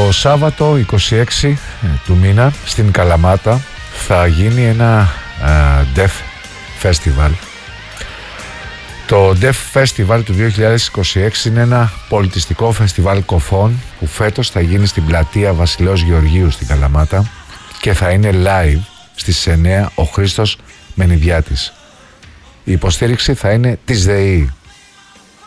Το Σάββατο 26 του μήνα στην Καλαμάτα θα γίνει ένα Deaf Festival. Το Deaf Festival του 2026 είναι ένα πολιτιστικό φεστιβάλ κοφών που φέτος θα γίνει στην πλατεία Βασιλέως Γεωργίου στην Καλαμάτα και θα είναι live στις 9 ο Χρήστος Μενιδιάτης. Η υποστήριξη θα είναι της ΔΕΗ.